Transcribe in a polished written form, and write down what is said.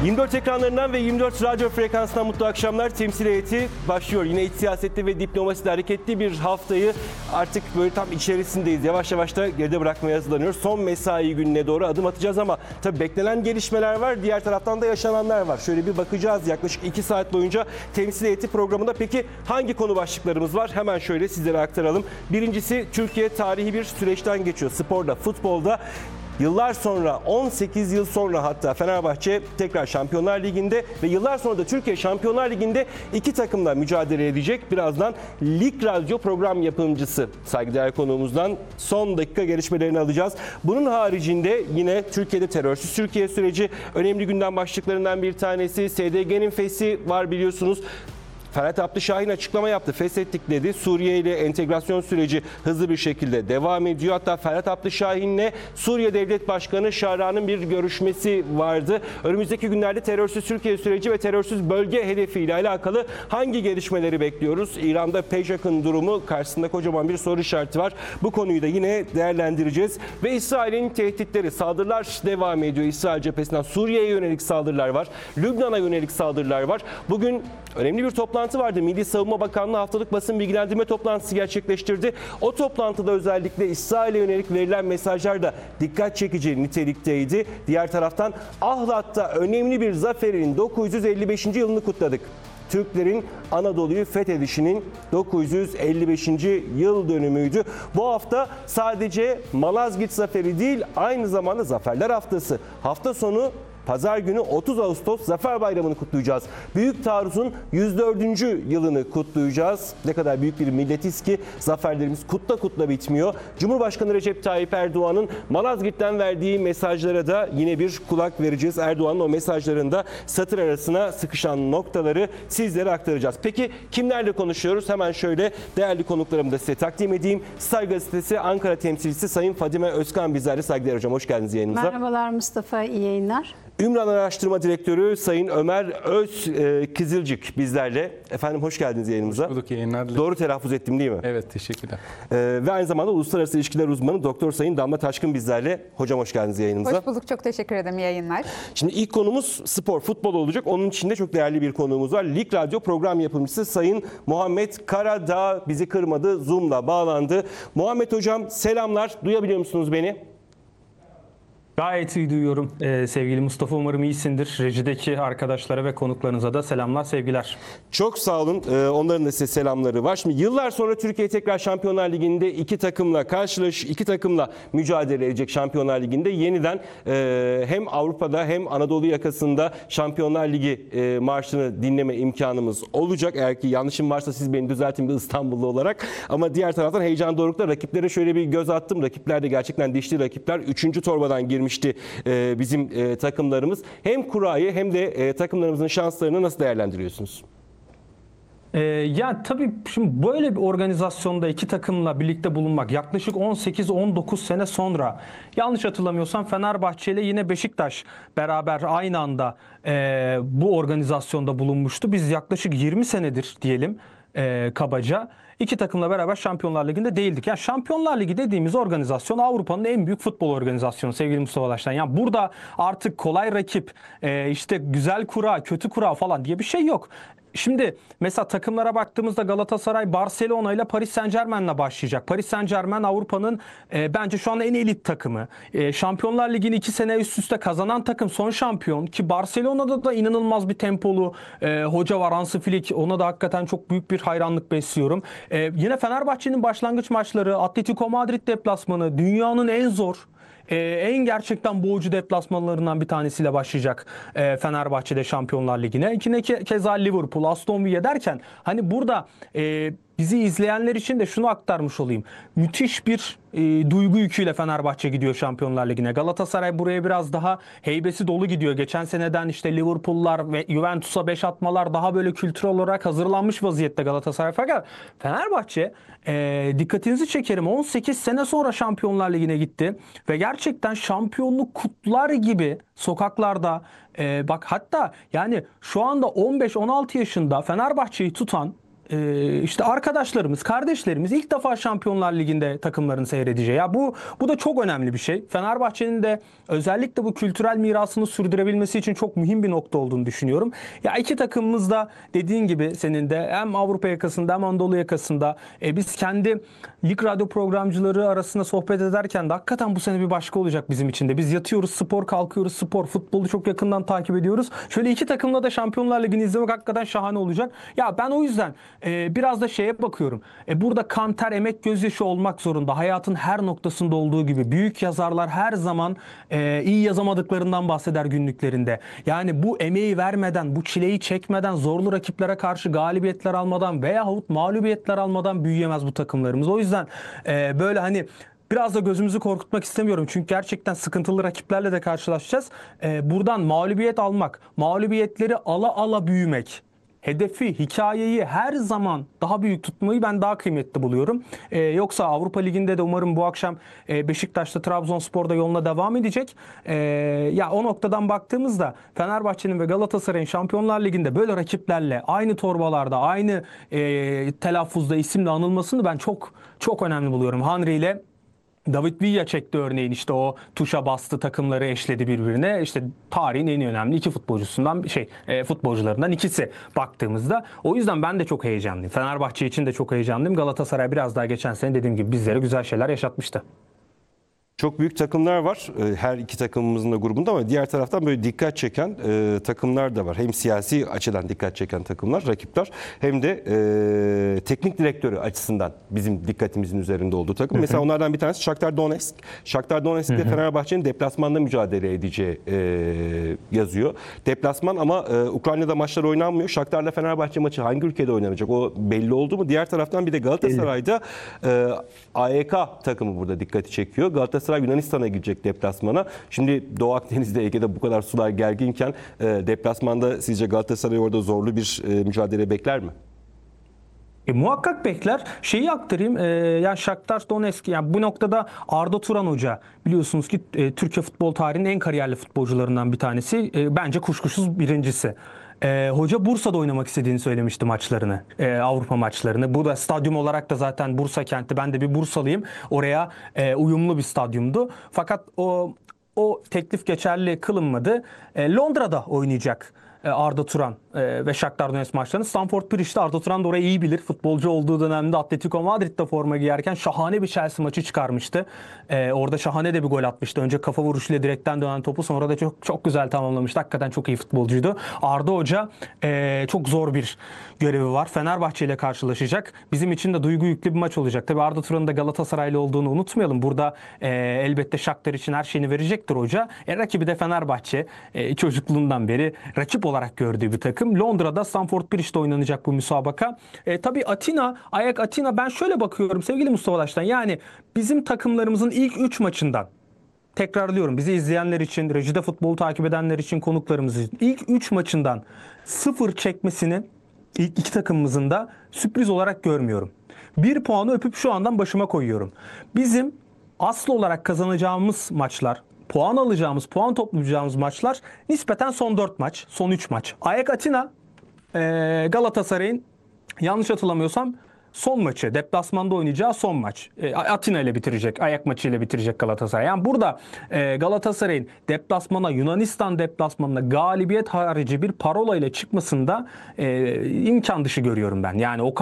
24 ekranlarından ve 24 radyo frekansından mutlu akşamlar. Temsil heyeti başlıyor. Yine iç siyasette ve diplomaside hareketli bir haftayı artık böyle tam içerisindeyiz. Yavaş yavaş da geride bırakmaya hazırlanıyoruz. Son mesai gününe doğru adım atacağız ama tabii beklenen gelişmeler var. Diğer taraftan da yaşananlar var. Şöyle bir bakacağız yaklaşık 2 saat boyunca temsil heyeti programında. Peki hangi konu başlıklarımız var? Hemen şöyle sizlere aktaralım. Birincisi, Türkiye tarihi bir süreçten geçiyor. Sporda, futbolda. Yıllar sonra, 18 yıl sonra hatta Fenerbahçe tekrar Şampiyonlar Ligi'nde ve yıllar sonra da Türkiye Şampiyonlar Ligi'nde iki takımla mücadele edecek. Birazdan Lig Radyo program yapımcısı saygıdeğer konuğumuzdan son dakika gelişmelerini alacağız. Bunun haricinde yine Türkiye'de terörsüz Türkiye süreci önemli gündem başlıklarından bir tanesi. SDG'nin fesi var biliyorsunuz. Ferhat Abdüşahin açıklama yaptı. Feshettik dedi. Suriye ile entegrasyon süreci hızlı bir şekilde devam ediyor. Hatta Ferhat Abdüşahin'le Suriye Devlet Başkanı Şara'nın bir görüşmesi vardı. Önümüzdeki günlerde terörsüz Türkiye süreci ve terörsüz bölge hedefiyle alakalı hangi gelişmeleri bekliyoruz? İran'da PJAK'ın durumu karşısında kocaman bir soru işareti var. Bu konuyu da yine değerlendireceğiz. Ve İsrail'in tehditleri, saldırılar devam ediyor. İsrail cephesinden Suriye'ye yönelik saldırılar var. Lübnan'a yönelik saldırılar var. Bugün önemli bir toplantı vardı. Milli Savunma Bakanlığı haftalık basın bilgilendirme toplantısı gerçekleştirdi. O toplantıda özellikle İsrail'e yönelik verilen mesajlar da dikkat çekici nitelikteydi. Diğer taraftan Ahlat'ta önemli bir zaferin 955. yılını kutladık. Türklerin Anadolu'yu fethedişinin 955. yıl dönümüydü. Bu hafta sadece Malazgirt Zaferi değil, aynı zamanda Zaferler Haftası. Hafta sonu Pazar günü 30 Ağustos Zafer Bayramı'nı kutlayacağız. Büyük Taarruz'un 104. yılını kutlayacağız. Ne kadar büyük bir milletiz ki zaferlerimiz kutla kutla bitmiyor. Cumhurbaşkanı Recep Tayyip Erdoğan'ın Malazgirt'ten verdiği mesajlara da yine bir kulak vereceğiz. Erdoğan'ın o mesajlarında satır arasına sıkışan noktaları sizlere aktaracağız. Peki kimlerle konuşuyoruz? Hemen şöyle değerli konuklarımı da size takdim edeyim. Star Gazetesi Ankara temsilcisi Sayın Fadime Özkan bizlerle. Saygıdeğer hocam, hoş geldiniz yayınımıza. Merhabalar Mustafa, iyi yayınlar. Ümran Araştırma Direktörü Sayın Ömer Kızılcık bizlerle. Efendim hoş geldiniz yayınımıza. Hoş bulduk, yayınlar. Doğru telaffuz ettim değil mi? Evet, teşekkürler. Ve aynı zamanda Uluslararası İlişkiler Uzmanı Doktor Sayın Damla Taşkın bizlerle. Hocam hoş geldiniz yayınımıza. Hoş bulduk, çok teşekkür ederim, yayınlar. Şimdi ilk konumuz spor, futbol olacak. Onun içinde çok değerli bir konuğumuz var. Lig Radyo program yapımcısı Sayın Muhammed Karadağ bizi kırmadı, Zoom'la bağlandı. Muhammed hocam selamlar, duyabiliyor musunuz beni? Gayet iyi duyuyorum sevgili Mustafa. Umarım iyisindir. Rejideki arkadaşlara ve konuklarınıza da selamlar, sevgiler. Çok sağ olun. Onların da size selamları var. Şimdi yıllar sonra Türkiye tekrar Şampiyonlar Ligi'nde iki takımla mücadele edecek Şampiyonlar Ligi'nde. Yeniden hem Avrupa'da hem Anadolu yakasında Şampiyonlar Ligi marşını dinleme imkanımız olacak. Eğer ki yanlışım varsa siz beni düzeltin bir İstanbullu olarak. Ama diğer taraftan heyecan dorukta rakiplere şöyle bir göz attım. Rakipler de gerçekten dişli rakipler. 3. torbadan girmişti bizim takımlarımız. Hem kurayı hem de takımlarımızın şanslarını nasıl değerlendiriyorsunuz? Ya tabii şimdi böyle bir organizasyonda iki takımla birlikte bulunmak yaklaşık 18-19 sene sonra, yanlış hatırlamıyorsam Fenerbahçe ile yine Beşiktaş beraber aynı anda bu organizasyonda bulunmuştu. Biz yaklaşık 20 senedir diyelim kabaca İki takımla beraber Şampiyonlar Ligi'nde değildik. Yani Şampiyonlar Ligi dediğimiz organizasyon Avrupa'nın en büyük futbol organizasyonu sevgili Mustafa Taştan. Yani burada artık kolay rakip, işte güzel kura, kötü kura falan diye bir şey yok. Şimdi mesela takımlara baktığımızda Galatasaray Barcelona ile Paris Saint-Germain'le başlayacak. Paris Saint-Germain Avrupa'nın bence şu an en elit takımı. Şampiyonlar Ligi'ni 2 sene üst üste kazanan takım, son şampiyon ki Barcelona'da da inanılmaz bir tempolu hoca var, Hansi Flick. Ona da hakikaten çok büyük bir hayranlık besliyorum. Yine Fenerbahçe'nin başlangıç maçları, Atletico Madrid deplasmanı, dünyanın en zor, en gerçekten boğucu deplasmanlarından bir tanesiyle başlayacak Fenerbahçe'de Şampiyonlar Ligi'ne. Yine keza Liverpool, Aston Villa derken hani burada bizi izleyenler için de şunu aktarmış olayım. Müthiş bir duygu yüküyle Fenerbahçe gidiyor Şampiyonlar Ligi'ne. Galatasaray buraya biraz daha heybesi dolu gidiyor. Geçen seneden işte Liverpool'lar ve Juventus'a 5 atmalar, daha böyle kültürel olarak hazırlanmış vaziyette Galatasaray. Fakat Fenerbahçe dikkatinizi çekerim, 18 sene sonra Şampiyonlar Ligi'ne gitti ve gerçekten şampiyonluk kutlar gibi sokaklarda bak, hatta yani şu anda 15-16 yaşında Fenerbahçe'yi tutan işte arkadaşlarımız, kardeşlerimiz ilk defa Şampiyonlar Ligi'nde takımlarını seyredeceği. Ya bu da çok önemli bir şey. Fenerbahçe'nin de özellikle bu kültürel mirasını sürdürebilmesi için çok mühim bir nokta olduğunu düşünüyorum. Ya iki takımımız da dediğin gibi senin de hem Avrupa yakasında hem Anadolu yakasında biz kendi lig radyo programcıları arasında sohbet ederken de hakikaten bu sene bir başka olacak bizim için de. Biz yatıyoruz spor, kalkıyoruz spor, futbolu çok yakından takip ediyoruz. Şöyle iki takımla da Şampiyonlar Ligi'ni izlemek hakikaten şahane olacak. Ya ben o yüzden biraz da şeye bakıyorum. Burada kan, ter, emek, gözyaşı olmak zorunda. Hayatın her noktasında olduğu gibi. Büyük yazarlar her zaman iyi yazamadıklarından bahseder günlüklerinde. Yani bu emeği vermeden, bu çileyi çekmeden, zorlu rakiplere karşı galibiyetler almadan veyahut mağlubiyetler almadan büyüyemez bu takımlarımız. O yüzden böyle hani biraz da gözümüzü korkutmak istemiyorum. Çünkü gerçekten sıkıntılı rakiplerle de karşılaşacağız. Buradan mağlubiyet almak, mağlubiyetleri ala ala büyümek, hedefi, hikayeyi her zaman daha büyük tutmayı ben daha kıymetli buluyorum. Yoksa Avrupa Ligi'nde de umarım bu akşam Beşiktaş'ta Trabzonspor'da yoluna devam edecek. Ya o noktadan baktığımızda Fenerbahçe'nin ve Galatasaray'ın Şampiyonlar Ligi'nde böyle rakiplerle aynı torbalarda, aynı telaffuzda isimle anılmasını ben çok önemli buluyorum. Henry ile David Villa çekti örneğin, işte o tuşa bastı, takımları eşledi birbirine. İşte tarihin en önemli iki futbolcularından ikisi baktığımızda. O yüzden ben de çok heyecanlıyım. Fenerbahçe için de çok heyecanlıyım. Galatasaray biraz daha geçen sene dediğim gibi bizlere güzel şeyler yaşatmıştı. Çok büyük takımlar var her iki takımımızın da grubunda, ama diğer taraftan böyle dikkat çeken takımlar da var. Hem siyasi açıdan dikkat çeken takımlar, rakipler, hem de teknik direktörü açısından bizim dikkatimizin üzerinde olduğu takım. Mesela onlardan bir tanesi Shakhtar Donetsk. Shakhtar Donetsk ile Fenerbahçe'nin deplasmanda mücadele edeceği yazıyor. Deplasman ama Ukrayna'da maçlar oynanmıyor. Shakhtar'la Fenerbahçe maçı hangi ülkede oynanacak o belli oldu mu? Diğer taraftan bir de Galatasaray'da AEK takımı burada dikkati çekiyor. Galatasaray Yunanistan'a gidecek deplasmana. Şimdi Doğu Akdeniz'de, Ege'de bu kadar sular gerginken deplasmanda sizce Galatasaray orada zorlu bir mücadele bekler mi? Muhakkak bekler. Şeyi aktarayım. Yani Shakhtar Donetsk, yani bu noktada Arda Turan Hoca biliyorsunuz ki Türkiye futbol tarihinin en kariyerli futbolcularından bir tanesi. Bence kuşkusuz birincisi. Hoca Bursa'da oynamak istediğini söylemişti maçlarını, Avrupa maçlarını. Bu da stadyum olarak da zaten Bursa kenti. Ben de bir Bursalıyım. Oraya uyumlu bir stadyumdu. Fakat o teklif geçerli kılınmadı. Londra'da oynayacak Arda Turan ve Shakhtar Donetsk maçlarını. Stamford Bridge'de Arda Turan da orayı iyi bilir. Futbolcu olduğu dönemde Atletico Madrid'de forma giyerken şahane bir Chelsea maçı çıkarmıştı. Orada şahane de bir gol atmıştı. Önce kafa vuruşuyla direkten dönen topu, sonra da çok güzel tamamlamıştı. Hakikaten çok iyi futbolcuydu. Arda Hoca çok zor bir görevi var. Fenerbahçe ile karşılaşacak. Bizim için de duygu yüklü bir maç olacak. Tabii Arda Turan'ın da Galatasaraylı olduğunu unutmayalım. Burada elbette Shakhtar için her şeyini verecektir hoca. Rakibi de Fenerbahçe. Çocukluğundan beri rakip olarak gördüğü bir takım. Londra'da Stamford Bridge'de oynanacak bu müsabaka. Tabii Ayak Atina, ben şöyle bakıyorum sevgili Mustafa Daş'tan. Yani bizim takımlarımızın ilk 3 maçından, tekrarlıyorum, bizi izleyenler için, rejide futbolu takip edenler için, konuklarımız için ilk 3 maçından 0 çekmesini ilk iki takımımızın da sürpriz olarak görmüyorum. 1 puanı öpüp şu andan başıma koyuyorum. Bizim asıl olarak kazanacağımız maçlar, puan alacağımız, puan toplayacağımız maçlar nispeten son 4 maç, son 3 maç. Ayak Atina Galatasaray'ın yanlış hatırlamıyorsam son maçı, deplasmanda oynayacağı son maç. Atina ile bitirecek, ayak maçı ile bitirecek Galatasaray. Yani burada Galatasaray'ın deplasmana, Yunanistan deplasmanına galibiyet harici bir parola ile çıkmasında imkan dışı görüyorum ben. Yani o